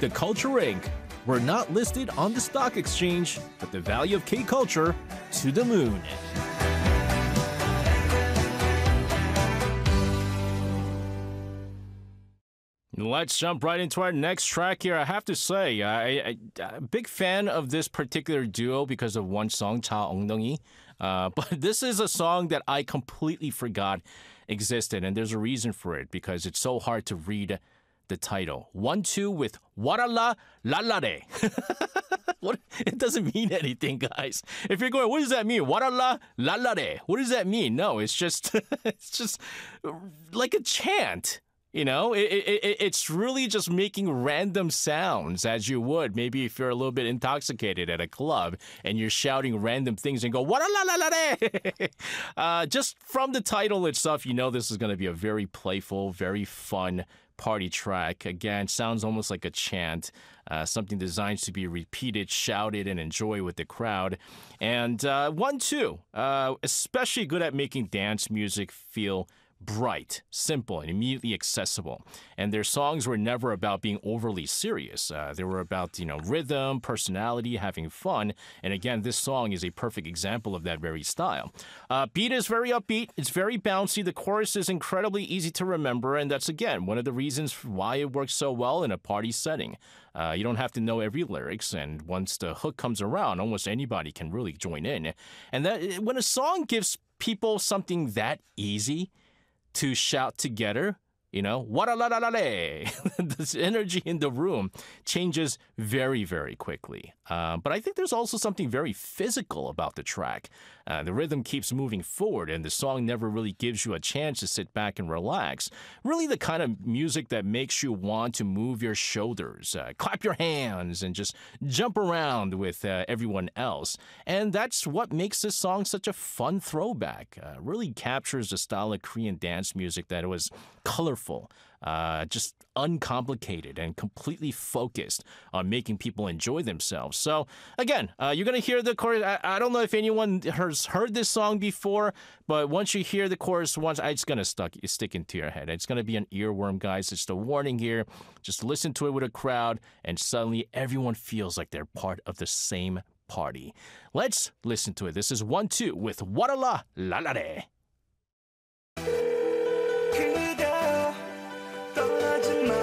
The Culture Inc. We're not listed on the stock exchange, but the value of K-Culture to the moon. Let's jump right into our next track here. I have to say, I'm a big fan of this particular duo because of one song, Cha 엉덩이. But this is a song that I completely forgot existed, and there's a reason for it because it's so hard to read the title. 1-2 with Warala Lalare. What? It doesn't mean anything, guys. If you're going, what does that mean? Warala Lalare. What does that mean? No, it's just like a chant. You know, it's really just making random sounds as you would. Maybe if you're a little bit intoxicated at a club and you're shouting random things and go, "Waralalale!" Just from the title itself, you know this is going to be a very playful, very fun party track. Again, sounds almost like a chant, something designed to be repeated, shouted, and enjoyed with the crowd. And 1-2, especially good at making dance music feel bright, simple, and immediately accessible. And their songs were never about being overly serious. They were about, rhythm, personality, having fun. And again, this song is a perfect example of that very style. Beat is very upbeat. It's very bouncy. The chorus is incredibly easy to remember. And that's, again, one of the reasons why it works so well in a party setting. You don't have to know every lyrics, and once the hook comes around, almost anybody can really join in. And that when a song gives people something that easy to shout together, waralalale. This energy in the room changes very, very quickly. But I think there's also something very physical about the track. The rhythm keeps moving forward, and the song never really gives you a chance to sit back and relax. Really the kind of music that makes you want to move your shoulders, clap your hands, and just jump around with everyone else. And that's what makes this song such a fun throwback. Really captures the style of Korean dance music that was colorful, just uncomplicated and completely focused on making people enjoy themselves. So again, you're going to hear the chorus. I don't know if anyone has heard this song before, but once you hear the chorus once, it's going to stick into your head. It's going to be an earworm, guys. It's the warning here. Just listen to it with a crowd, and suddenly everyone feels like they're part of the same party. Let's listen to it. This is 1-2 with Warala Lalare. 떠나지 마